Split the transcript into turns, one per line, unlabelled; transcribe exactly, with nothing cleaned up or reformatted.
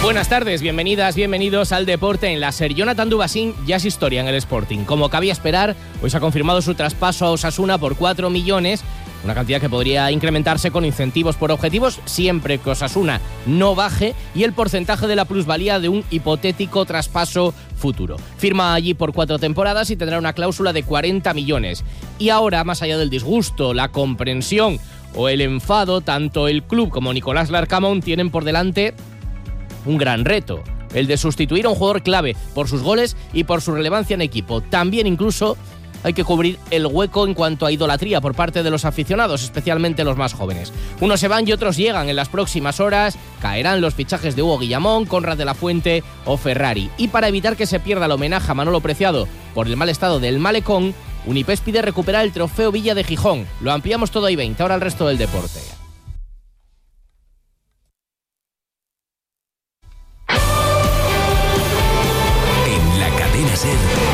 Buenas tardes, bienvenidas, bienvenidos al Deporte en Láser. Jonathan Dubasín ya es historia en el Sporting. Como cabía esperar, hoy se ha confirmado su traspaso a Osasuna por cuatro millones, una cantidad que podría incrementarse con incentivos por objetivos siempre que Osasuna no baje y el porcentaje de la plusvalía de un hipotético traspaso futuro. Firma allí por cuatro temporadas y tendrá una cláusula de cuarenta millones. Y ahora, más allá del disgusto, la comprensión o el enfado, tanto el club como Nicolás Larcamón tienen por delante un gran reto, el de sustituir a un jugador clave por sus goles y por su relevancia en equipo. También incluso hay que cubrir el hueco en cuanto a idolatría por parte de los aficionados, especialmente los más jóvenes. Unos se van y otros llegan en las próximas horas. Caerán los fichajes de Hugo Guillamón, Conrad de la Fuente o Ferrari. Y para evitar que se pierda el homenaje a Manolo Preciado por el mal estado del malecón, Unipes pide recuperar el trofeo Villa de Gijón. Lo ampliamos todo ahí veinte, ahora el resto del deporte.
En la cadena SER.